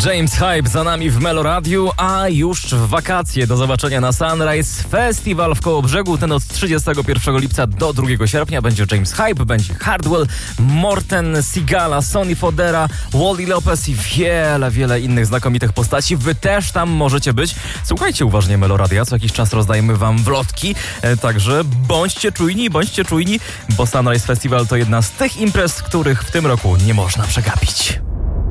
James Hype za nami w Melo Radiu, a już w wakacje do zobaczenia na Sunrise Festival w Kołobrzegu. Ten od 31 lipca do 2 sierpnia będzie James Hype, będzie Hardwell, Morten, Sigala, Sonny Fodera, Wally Lopez i wiele innych znakomitych postaci. Wy też tam możecie być. Słuchajcie uważnie Melo Radia, co jakiś czas rozdajemy wam wlotki, także bądźcie czujni, bo Sunrise Festival to jedna z tych imprez, których w tym roku nie można przegapić.